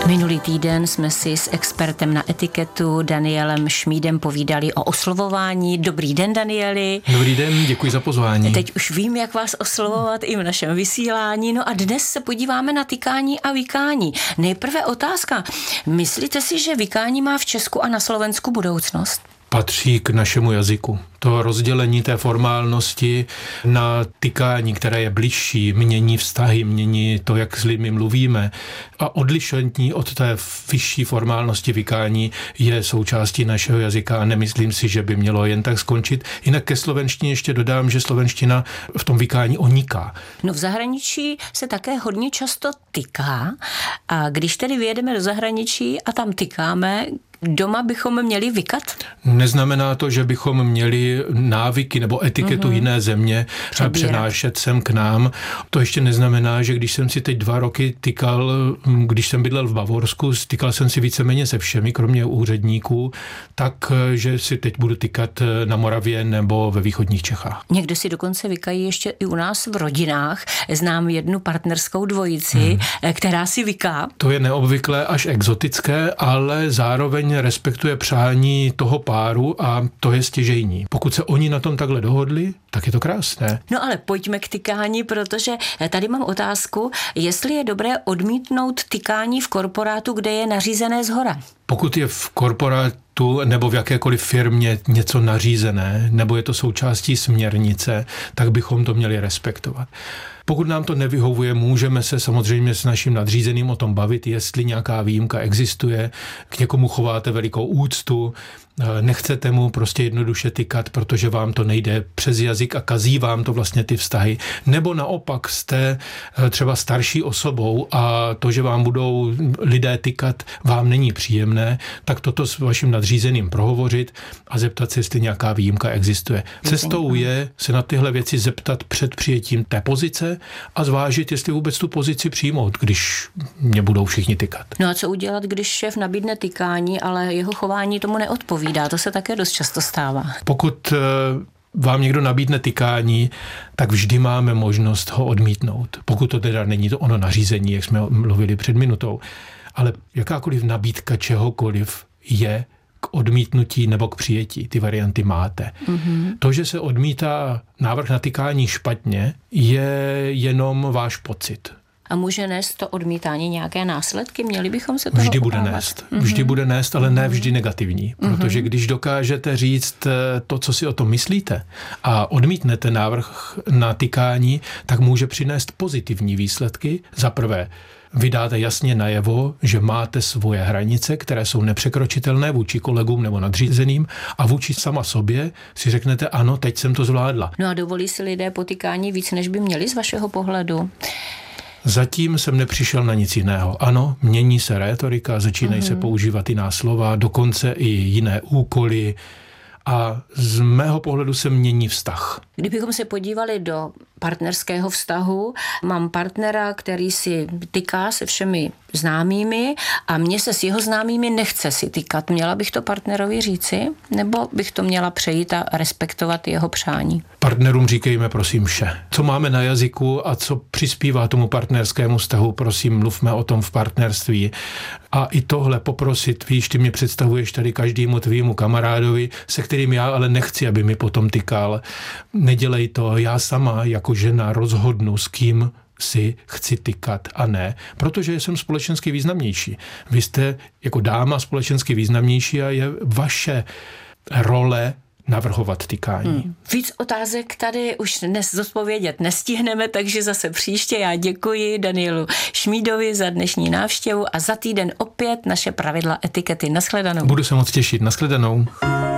Minulý týden jsme si s expertem na etiketu Danielem Šmídem povídali o oslovování. Dobrý den, Danieli. Dobrý den, děkuji za pozvání. Teď už vím, jak vás oslovovat i v našem vysílání. No a dnes se podíváme na tykání a vykání. Nejprve otázka. Myslíte si, že vykání má v Česku a na Slovensku budoucnost? Patří k našemu jazyku. To rozdělení té formálnosti na tykání, které je bližší, mění vztahy, mění to, jak s lidmi mluvíme. A odlišení od té vyšší formálnosti vykání je součástí našeho jazyka a nemyslím si, že by mělo jen tak skončit. Jinak ke slovenštině ještě dodám, že slovenština v tom vykání oniká. No v zahraničí se také hodně často tyká a když tedy vyjedeme do zahraničí a tam tykáme, doma bychom měli vykat? Neznamená to, že bychom měli návyky nebo etiketu jiné země přenášet sem k nám. To ještě neznamená, že když jsem si teď 2 roky tykal, když jsem bydlel v Bavorsku, tykal jsem si víceméně se všemi, kromě úředníků, tak, že si teď budu tykat na Moravě nebo ve východních Čechách. Někdo si dokonce vykají ještě i u nás v rodinách. Znám jednu partnerskou dvojici, která si vyká. To je neobvyklé až exotické, ale zároveň respektuje přání toho páru a to je stěžejní. Pokud se oni na tom takhle dohodli, tak je to krásné. No ale pojďme k tykání, protože tady mám otázku, jestli je dobré odmítnout tykání v korporátu, kde je nařízené zhora. Pokud je v korporátu nebo v jakékoliv firmě něco nařízené, nebo je to součástí směrnice, tak bychom to měli respektovat. Pokud nám to nevyhovuje, můžeme se samozřejmě s naším nadřízeným o tom bavit, jestli nějaká výjimka existuje, k někomu chováte velikou úctu, nechcete mu prostě jednoduše tykat, protože vám to nejde přes jazyk a kazí vám to vlastně ty vztahy. Nebo naopak jste třeba starší osobou a to, že vám budou lidé tykat, vám není příjemné, tak toto s vaším nadřízeným prohovořit a zeptat se, jestli nějaká výjimka existuje. Cestou je se na tyhle věci zeptat před přijetím té pozice a zvážit, jestli vůbec tu pozici přijmout, když mě budou všichni tykat. No a co udělat, když šéf nabídne tykání, ale jeho chování tomu neodpovídá? To se také dost často stává. Pokud vám někdo nabídne tykání, tak vždy máme možnost ho odmítnout. Pokud to teda není to ono nařízení, jak jsme mluvili před minutou. Ale jakákoliv nabídka čehokoliv je k odmítnutí nebo k přijetí. Ty varianty máte. To, že se odmítá návrh na tykání špatně, je jenom váš pocit. A může nést to odmítání nějaké následky? Měli bychom se toho Vždy bude obávat? nést. Vždy bude nést, ale ne vždy negativní. Protože když dokážete říct to, co si o tom myslíte a odmítnete návrh na tykání, tak může přinést pozitivní výsledky. Za prvé, vydáte jasně najevo, že máte svoje hranice, které jsou nepřekročitelné vůči kolegům nebo nadřízeným a vůči sama sobě si řeknete, ano, teď jsem to zvládla. No a dovolí si lidé potykání víc, než by měli z vašeho pohledu? Zatím jsem nepřišel na nic jiného. Ano, mění se rétorika, začínají se používat jiná slova, dokonce i jiné úkoly a z mého pohledu se mění vztah. Kdybychom se podívali do partnerského vztahu, mám partnera, který si tyká se všemi známými a mně se s jeho známými nechce si tykat. Měla bych to partnerovi říci, nebo bych to měla přejít a respektovat jeho přání? Partnerům říkejme prosím vše. Co máme na jazyku a co přispívá tomu partnerskému vztahu, prosím, mluvme o tom v partnerství. A i tohle poprosit, víš, ty mě představuješ tady každému tvýmu kamarádovi, se kterým já ale nechci, aby mi potom tykal. Nedělej to, já sama jako žena rozhodnu, s kým si chci tykat a ne, protože jsem společensky významnější. Vy jste jako dáma společensky významnější a je vaše role navrhovat tykání. Víc otázek tady už dnes zodpovědět nestihneme, takže zase příště já děkuji Danielu Šmídovi za dnešní návštěvu a za týden opět naše pravidla etikety. Nashledanou. Budu se moc těšit. Nashledanou.